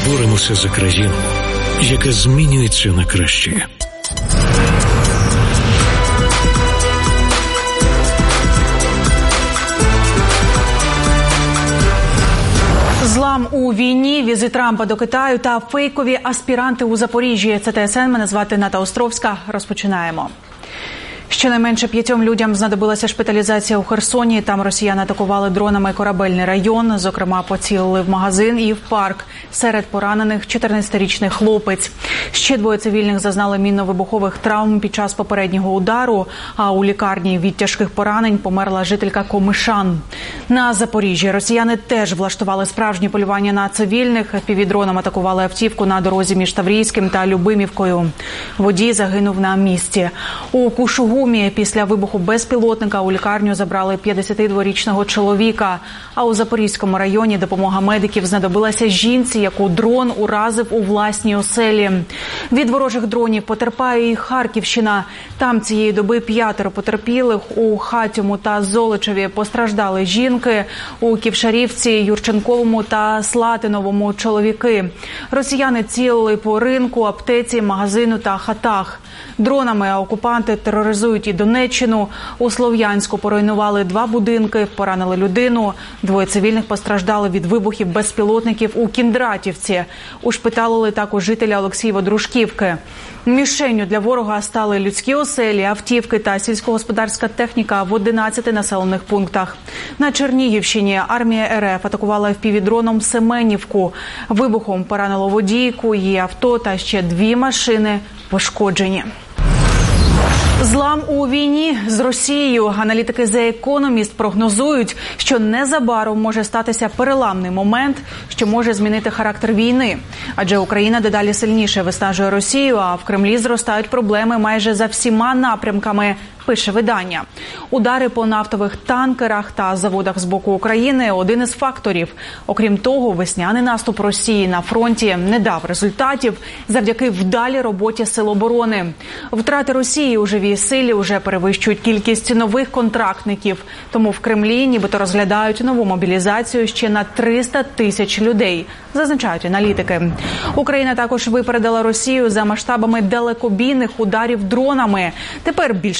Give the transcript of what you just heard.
боремося за країну, яка змінюється на краще. Злам у війні, візит Трампа до Китаю та фейкові аспіранти у Запоріжжі. Це ТСН, мене звати Ната Островська. Розпочинаємо. Щонайменше 5 людям знадобилася шпиталізація у Херсоні. Там росіяни атакували дронами корабельний район. Зокрема, поцілили в магазин і в парк. Серед поранених 14-річний хлопець. Ще 2 цивільних зазнали мінно-вибухових травм під час попереднього удару. А у лікарні від тяжких поранень померла жителька Комишан. На Запоріжжі росіяни теж влаштували справжнє полювання на цивільних. FPV-дроном атакували автівку на дорозі між Таврійським та Любимівкою. Водій загинув на місці. У Кушугумі після вибуху безпілотника у лікарню забрали 52-річного чоловіка. А у Запорізькому районі допомога медиків знадобилася жінці, яку дрон уразив у власній оселі. Від ворожих дронів потерпає і Харківщина. Там цієї доби 5 потерпілих. У Хатьому та Золочеві постраждали жінки. У Ківшарівці, Юрченковому та Слатиновому чоловіки. Росіяни цілили по ринку, аптеці, магазину та хатах. Дронами окупанти тероризують і Донеччину. У Слов'янську поруйнували 2 будинки, поранили людину. 2 цивільних постраждали від вибухів безпілотників у Кіндратівці. Ушпиталили також жителя Олексієво-Дружківки. Мішенню для ворога стали людські оселі, автівки та сільськогосподарська техніка в 11 населених пунктах. На Чернігівщині армія РФ атакувала FPV-дроном Семенівку. Вибухом поранило водійку, її авто та ще 2 машини пошкоджені. Злам у війні з Росією. Аналітики The Economist прогнозують, що незабаром може статися переламний момент, що може змінити характер війни. Адже Україна дедалі сильніше виснажує Росію, а в Кремлі зростають проблеми майже за всіма напрямками, пише видання. Удари по нафтових танкерах та заводах з боку України – один із факторів. Окрім того, весняний наступ Росії на фронті не дав результатів завдяки вдалій роботі сил оборони. Втрати Росії у живій силі вже перевищують кількість нових контрактників. Тому в Кремлі нібито розглядають нову мобілізацію ще на 300 тисяч людей, зазначають аналітики. Україна також випередила Росію за масштабами далекобійних ударів дронами. Тепер більше